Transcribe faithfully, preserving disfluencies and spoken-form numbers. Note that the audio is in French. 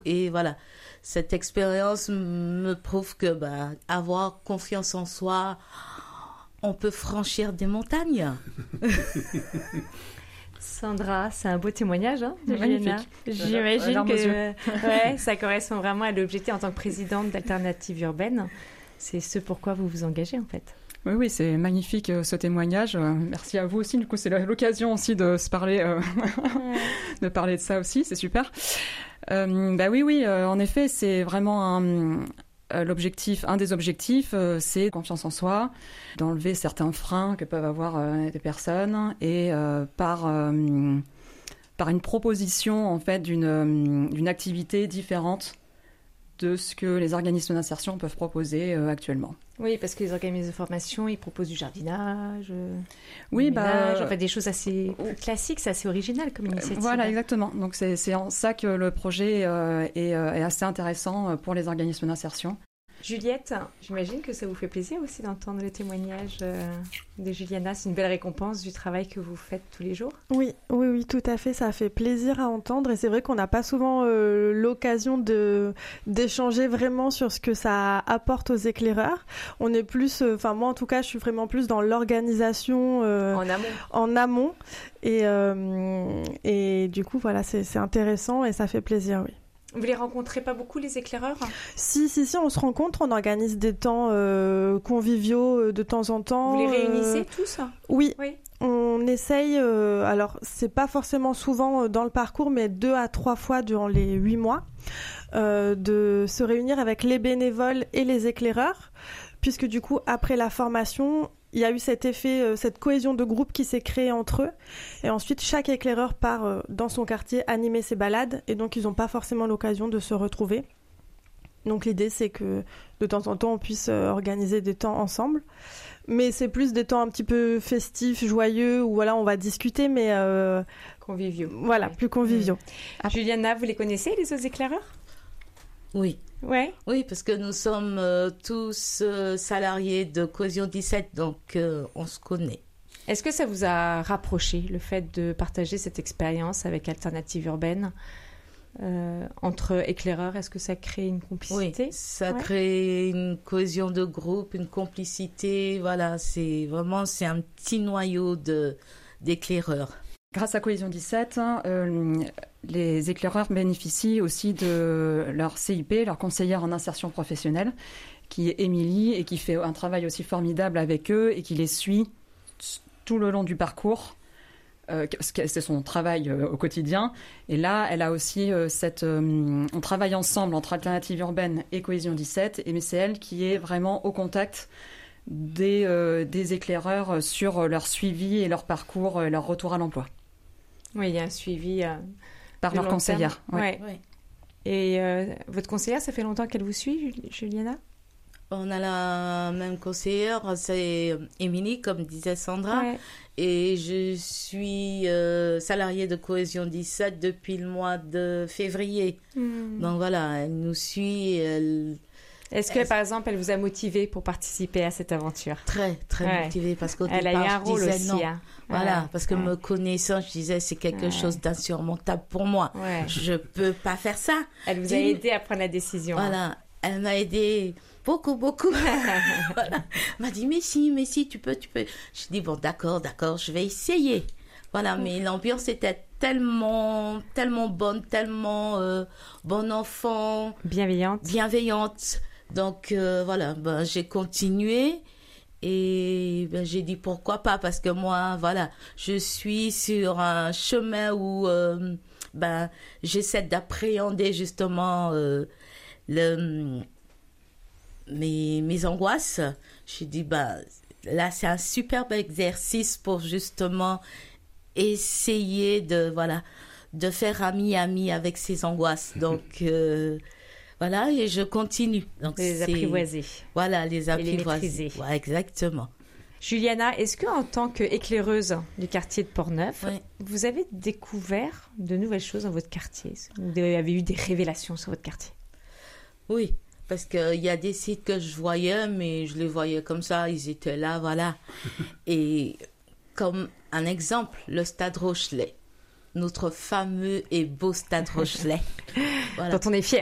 Et voilà, cette expérience me prouve que bah, avoir confiance en soi, on peut franchir des montagnes. Sandra, c'est un beau témoignage hein, de Magnifique. Juliana. J'imagine Voilà, que ouais, ça correspond vraiment à l'objectif en tant que présidente d'Alternative Urbaine. C'est ce pourquoi vous vous engagez en fait. Oui, oui, c'est magnifique euh, ce témoignage. Euh, merci à vous aussi. Du coup, c'est l'occasion aussi de se parler, euh, ouais. de parler de ça aussi. C'est super. Euh, bah oui, oui. Euh, en effet, c'est vraiment un, euh, l'objectif. Un des objectifs, euh, c'est confiance en soi, d'enlever certains freins que peuvent avoir euh, des personnes et euh, par euh, par une proposition en fait d'une d'une activité différente de ce que les organismes d'insertion peuvent proposer euh, actuellement. Oui, parce que les organismes de formation, ils proposent du jardinage, euh, oui, du ménage, bah, enfin des choses assez classiques, c'est assez original comme initiative. Voilà, exactement. Donc c'est, c'est en ça que le projet euh, est, euh, est assez intéressant pour les organismes d'insertion. Juliette, j'imagine que ça vous fait plaisir aussi d'entendre le témoignage euh, de Juliana. C'est une belle récompense du travail que vous faites tous les jours. Oui, oui, oui, tout à fait. Ça fait plaisir à entendre. Et c'est vrai qu'on n'a pas souvent euh, l'occasion de, d'échanger vraiment sur ce que ça apporte aux éclaireurs. On est plus, enfin euh, moi en tout cas, je suis vraiment plus dans l'organisation euh, en amont. En amont. Et, euh, et du coup, voilà, c'est, c'est intéressant et ça fait plaisir, oui. Vous les rencontrez pas beaucoup, les éclaireurs ? Si, si, si, on se rencontre, on organise des temps euh, conviviaux de temps en temps. Vous les réunissez euh... tous ? Oui. Oui. On essaye, euh, alors c'est pas forcément souvent dans le parcours, mais deux à trois fois durant les huit mois, euh, de se réunir avec les bénévoles et les éclaireurs, puisque du coup, après la formation, il y a eu cet effet, euh, cette cohésion de groupe qui s'est créée entre eux. Et ensuite, chaque éclaireur part euh, dans son quartier animer ses balades. Et donc, ils n'ont pas forcément l'occasion de se retrouver. Donc, l'idée, c'est que de temps en temps, on puisse euh, organiser des temps ensemble. Mais c'est plus des temps un petit peu festifs, joyeux, où voilà, on va discuter, mais... Euh, conviviaux. Voilà, ouais. Plus conviviaux. Mmh. Juliana, vous les connaissez, les autres éclaireurs ? Oui. Ouais. Oui, parce que nous sommes euh, tous euh, salariés de Cohésion dix-sept, donc euh, on se connaît. Est-ce que ça vous a rapproché, le fait de partager cette expérience avec Alternative Urbaine euh, entre éclaireurs ? Est-ce que ça crée une complicité ? Oui, ça ouais. crée une cohésion de groupe, une complicité. Voilà, c'est vraiment c'est un petit noyau de, d'éclaireurs. Grâce à Cohésion dix-sept, euh, les éclaireurs bénéficient aussi de leur C I P, leur conseillère en insertion professionnelle, qui est Émilie et qui fait un travail aussi formidable avec eux et qui les suit tout le long du parcours. Euh, c'est son travail euh, au quotidien. Et là, elle a aussi euh, cette... Euh, on travaille ensemble entre Alternative Urbaine et Cohésion dix-sept, et c'est elle qui est vraiment au contact des, euh, des éclaireurs sur leur suivi et leur parcours et leur retour à l'emploi. Oui, il y a un suivi euh, par leur conseillère. Ouais. Ouais. Et euh, votre conseillère, ça fait longtemps qu'elle vous suit, Juliana ? On a la même conseillère, c'est Émilie, comme disait Sandra. Ouais. Et je suis euh, salariée de Cohésion dix-sept depuis le mois de février. Mmh. Donc voilà, elle nous suit. Elle... Est-ce que, elle... par exemple, elle vous a motivé pour participer à cette aventure ? Très, très ouais. motivée, parce qu'au elle départ, a eu un je rôle disais aussi, non. Hein. Voilà, ouais. parce que ouais. me connaissant, je disais c'est quelque ouais. chose d'insurmontable pour moi. Ouais. Je peux pas faire ça. Elle vous a Et... aidé à prendre la décision. Voilà, hein. Elle m'a aidé beaucoup, beaucoup. Voilà. Elle m'a dit mais si, mais si, tu peux, tu peux. Je dis bon, d'accord, d'accord, je vais essayer. Voilà, mais l'ambiance était tellement, tellement bonne, tellement euh, bon enfant, bienveillante, bienveillante. Donc euh, voilà, ben j'ai continué et ben j'ai dit pourquoi pas, parce que moi voilà, je suis sur un chemin où euh, ben j'essaie d'appréhender justement euh, le mes mes angoisses. J'ai dit ben là c'est un superbe exercice pour justement essayer de voilà de faire ami ami avec ses angoisses. Donc euh, voilà, et je continue. Donc les c'est... apprivoiser. Voilà, les apprivoiser. Et les maîtriser. Ouais, exactement. Juliana, est-ce qu'en tant qu'éclaireuse du quartier de Port-Neuf, ouais. vous avez découvert de nouvelles choses dans votre quartier ? Vous avez eu des révélations sur votre quartier ? Oui, parce qu'il y a des sites que je voyais, mais je les voyais comme ça, ils étaient là, voilà. Et comme un exemple, le Stade Rochelet. notre fameux et beau Stade Rochelet. Voilà. Dont on est fiers.